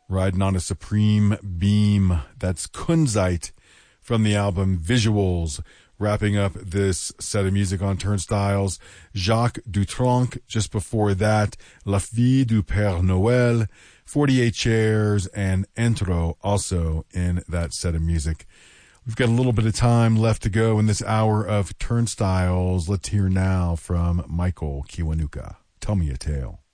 Riding on a Supreme Beam. That's Kunzite from the album Visuals. Wrapping up this set of music on Turnstiles, Jacques Dutronc. Just before that, La Fille du Père Noël, 48 Chairs, and Entro also in that set of music. We've got a little bit of time left to go in this hour of Turnstiles. Let's hear now from Michael Kiwanuka. Tell me a tale.